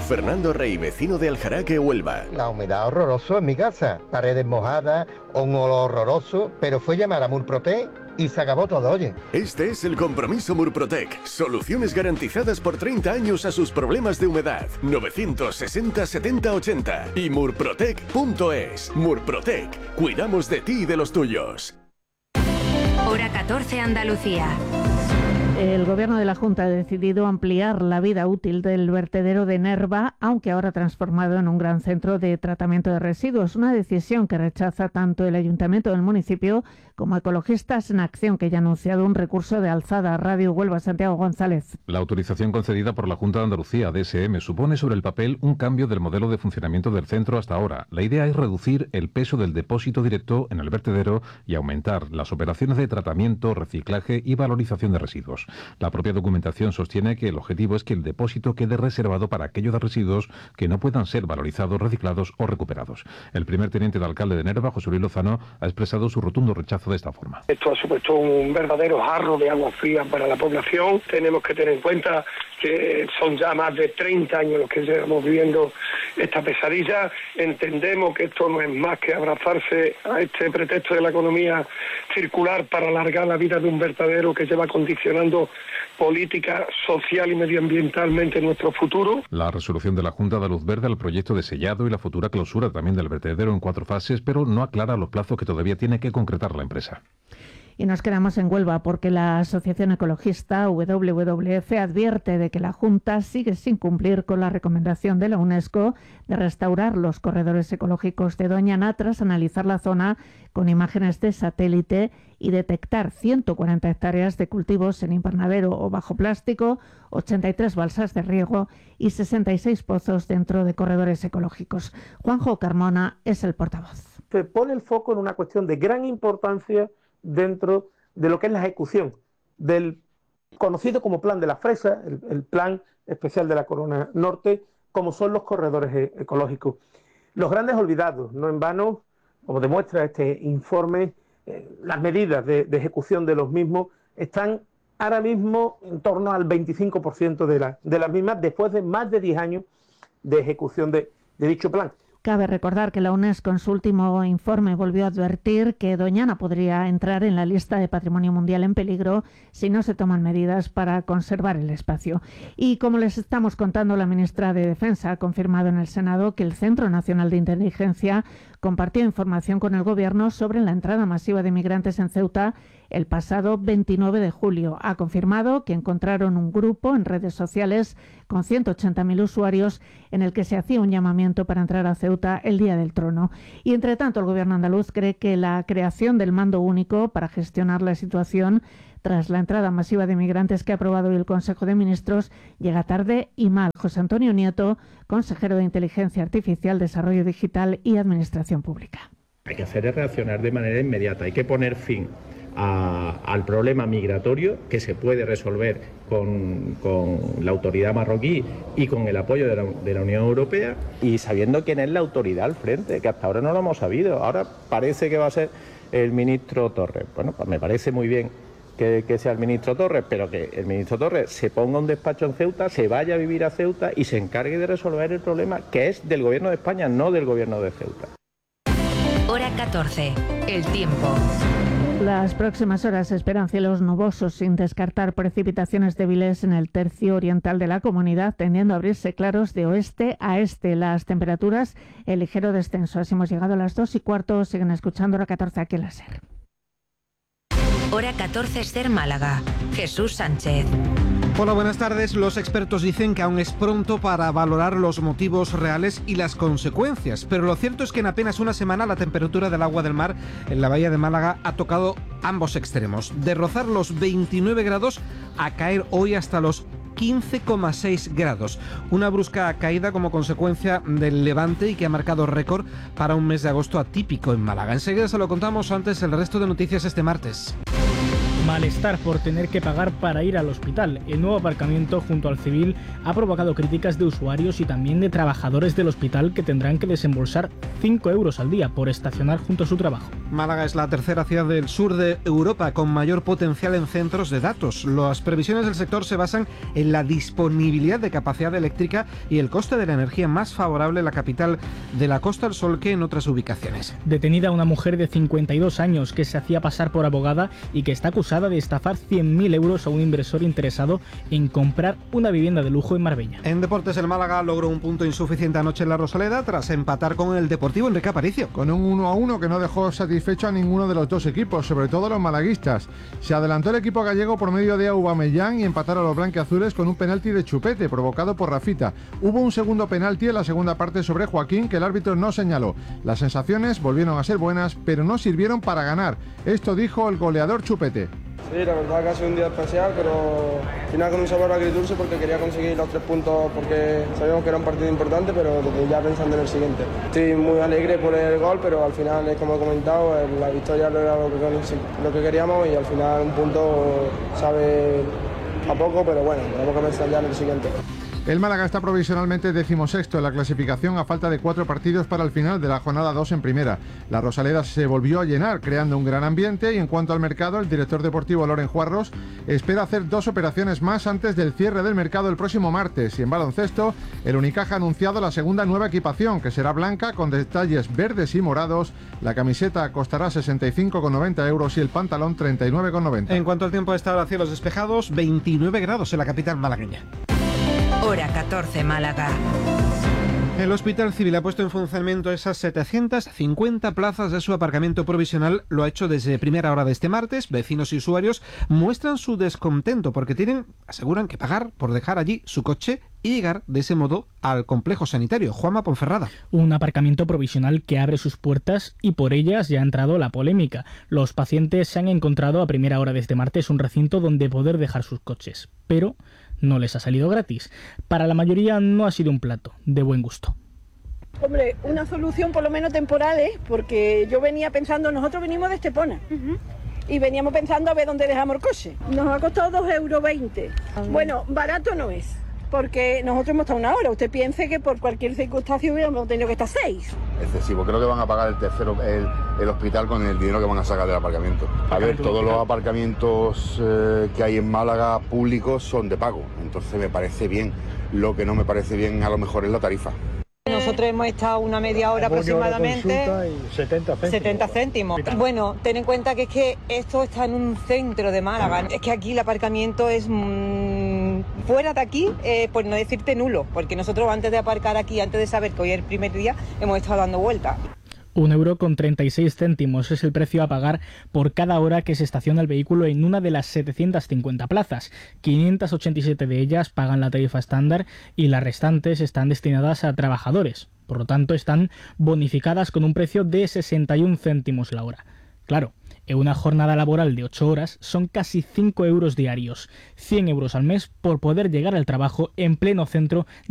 Fernando Rey, vecino de Aljaraque, Huelva. La humedad horroroso en mi casa, paredes mojadas, un olor horroroso, pero fue llamar a Murprotec y se acabó todo, oye. Este es el compromiso Murprotec. Soluciones garantizadas por 30 años a sus problemas de humedad. 960 70 80 y murprotec.es. Murprotec. Cuidamos de ti y de los tuyos. Hora 14 Andalucía. El Gobierno de la Junta ha decidido ampliar la vida útil del vertedero de Nerva, aunque ahora transformado en un gran centro de tratamiento de residuos. Una decisión que rechaza tanto el Ayuntamiento del municipio como Ecologistas en Acción, que ya ha anunciado un recurso de alzada. Radio Huelva, Santiago González. La autorización concedida por la Junta de Andalucía, DSM, supone sobre el papel un cambio del modelo de funcionamiento del centro hasta ahora. La idea es reducir el peso del depósito directo en el vertedero y aumentar las operaciones de tratamiento, reciclaje y valorización de residuos. La propia documentación sostiene que el objetivo es que el depósito quede reservado para aquellos residuos que no puedan ser valorizados, reciclados o recuperados. El primer teniente de alcalde de Nerva, José Luis Lozano, ha expresado su rotundo rechazo de esta forma. Esto ha supuesto un verdadero jarro de agua fría para la población. Tenemos que tener en cuenta que son ya más de 30 años los que llevamos viviendo esta pesadilla. Entendemos que esto no es más que abrazarse a este pretexto de la economía circular para alargar la vida de un vertedero que lleva condicionando política social y medioambientalmente nuestro futuro. La resolución de la Junta da luz verde al proyecto de sellado y la futura clausura también del vertedero en 4 fases, pero no aclara los plazos que todavía tiene que concretar la empresa. Y nos quedamos en Huelva porque la Asociación Ecologista WWF advierte de que la Junta sigue sin cumplir con la recomendación de la UNESCO de restaurar los corredores ecológicos de Doñana tras analizar la zona con imágenes de satélite y detectar 140 hectáreas de cultivos en invernadero o bajo plástico, 83 balsas de riego y 66 pozos dentro de corredores ecológicos. Juanjo Carmona es el portavoz. Se pone el foco en una cuestión de gran importancia dentro de lo que es la ejecución del conocido como Plan de la Fresa, el Plan Especial de la Corona Norte, como son los corredores ecológicos. Los grandes olvidados, no en vano, como demuestra este informe, las medidas de ejecución de los mismos están ahora mismo en torno al 25% de las mismas, después de más de 10 años de ejecución de dicho plan. Cabe recordar que la UNESCO en su último informe volvió a advertir que Doñana podría entrar en la lista de Patrimonio Mundial en peligro si no se toman medidas para conservar el espacio. Y como les estamos contando, la ministra de Defensa ha confirmado en el Senado que el Centro Nacional de Inteligencia compartió información con el Gobierno sobre la entrada masiva de migrantes en Ceuta el pasado 29 de julio. Ha confirmado que encontraron un grupo en redes sociales con 180.000 usuarios en el que se hacía un llamamiento para entrar a Ceuta el día del Trono. Y entre tanto, el Gobierno andaluz cree que la creación del mando único para gestionar la situación tras la entrada masiva de migrantes que ha aprobado hoy el Consejo de Ministros llega tarde y mal. José Antonio Nieto, consejero de Inteligencia Artificial, Desarrollo Digital y Administración Pública. Hay que hacer es reaccionar de manera inmediata, hay que poner fin al problema migratorio que se puede resolver con la autoridad marroquí y con el apoyo de la Unión Europea, y sabiendo quién es la autoridad al frente, que hasta ahora no lo hemos sabido. Ahora parece que va a ser el ministro Torres. Bueno, pues me parece muy bien que sea el ministro Torres, pero que el ministro Torres se ponga un despacho en Ceuta, se vaya a vivir a Ceuta y se encargue de resolver el problema que es del Gobierno de España, no del Gobierno de Ceuta. Hora 14. El tiempo. Las próximas horas se esperan cielos nubosos sin descartar precipitaciones débiles en el tercio oriental de la comunidad, tendiendo a abrirse claros de oeste a este. Las temperaturas en ligero descenso. Así hemos llegado a las 2:15. Siguen escuchando Hora 14 aquí en la SER. Hora 14 SER Málaga. Jesús Sánchez. Hola, buenas tardes. Los expertos dicen que aún es pronto para valorar los motivos reales y las consecuencias, pero lo cierto es que en apenas una semana la temperatura del agua del mar en la bahía de Málaga ha tocado ambos extremos, de rozar los 29 grados a caer hoy hasta los 15,6 grados. Una brusca caída como consecuencia del levante y que ha marcado récord para un mes de agosto atípico en Málaga. Enseguida se lo contamos, antes el resto de noticias este martes. Malestar por tener que pagar para ir al hospital. El nuevo aparcamiento junto al Civil ha provocado críticas de usuarios y también de trabajadores del hospital que tendrán que desembolsar 5 euros al día por estacionar junto a su trabajo. Málaga es la tercera ciudad del sur de Europa con mayor potencial en centros de datos. Las previsiones del sector se basan en la disponibilidad de capacidad eléctrica y el coste de la energía más favorable en la capital de la Costa del Sol que en otras ubicaciones. Detenida una mujer de 52 años que se hacía pasar por abogada y que está acusada de estafar 100.000 euros a un inversor interesado en comprar una vivienda de lujo en Marbella. En deportes, el Málaga logró un punto insuficiente anoche en la Rosaleda tras empatar con el Deportivo Enrique Aparicio. Con un 1-1 que no dejó satisfecho a ninguno de los dos equipos, sobre todo los malaguistas. Se adelantó el equipo gallego por medio de Aubameyang y empataron a los blanquiazules con un penalti de Chupete provocado por Rafita. Hubo un segundo penalti en la segunda parte sobre Joaquín que el árbitro no señaló. Las sensaciones volvieron a ser buenas, pero no sirvieron para ganar. Esto dijo el goleador Chupete. Sí, la verdad que ha sido un día especial, pero al final con un sabor agridulce porque quería conseguir los 3 puntos porque sabíamos que era un partido importante, pero desde ya pensando en el siguiente. Estoy muy alegre por el gol, pero al final, es como he comentado, la victoria era lo que queríamos y al final un punto sabe a poco, pero bueno, tenemos que pensar ya en el siguiente. El Málaga está provisionalmente 16º en la clasificación a falta de 4 partidos para el final de la jornada 2 en primera. La Rosaleda se volvió a llenar creando un gran ambiente y en cuanto al mercado, el director deportivo Loren Juarros espera hacer 2 operaciones más antes del cierre del mercado el próximo martes. Y en baloncesto, el Unicaja ha anunciado la segunda nueva equipación que será blanca con detalles verdes y morados. La camiseta costará 65,90 euros y el pantalón 39,90. En cuanto al tiempo, a esta hora cielos despejados, 29 grados en la capital malagueña. Hora 14 Málaga. El Hospital Civil ha puesto en funcionamiento esas 750 plazas de su aparcamiento provisional. Lo ha hecho desde primera hora de este martes. Vecinos y usuarios muestran su descontento porque aseguran que pagar por dejar allí su coche y llegar de ese modo al complejo sanitario. Juanma Ponferrada. Un aparcamiento provisional que abre sus puertas y por ellas ya ha entrado la polémica. Los pacientes se han encontrado a primera hora de este martes un recinto donde poder dejar sus coches, pero no les ha salido gratis. Para la mayoría no ha sido un plato de buen gusto. Hombre, una solución por lo menos temporal, porque yo venía pensando, nosotros venimos de Estepona, y veníamos pensando a ver dónde dejamos el coche. Nos ha costado 2,20 euros. Bueno, barato no es, porque nosotros hemos estado 1 hora. Usted piense que por cualquier circunstancia hubiéramos tenido que estar 6. Excesivo, creo que van a pagar el tercero, el hospital con el dinero que van a sacar del aparcamiento. A ver, todos los aparcamientos que hay en Málaga públicos son de pago, entonces me parece bien. Lo que no me parece bien a lo mejor es la tarifa. Nosotros hemos estado una media hora aproximadamente, 70 céntimos. Bueno, ten en cuenta que es que esto está en un centro de Málaga. Es que aquí el aparcamiento es fuera de aquí, por no decirte nulo, porque nosotros antes de aparcar aquí, antes de saber que hoy es el primer día, hemos estado dando vueltas. 1,36 € es el precio a pagar por cada hora que se estaciona el vehículo en una de las 750 plazas. 587 de ellas pagan la tarifa estándar y las restantes están destinadas a trabajadores. Por lo tanto, están bonificadas con un precio de 61 céntimos la hora. Claro, en una jornada laboral de 8 horas son casi 5 euros diarios, 100 euros al mes por poder llegar al trabajo en pleno centro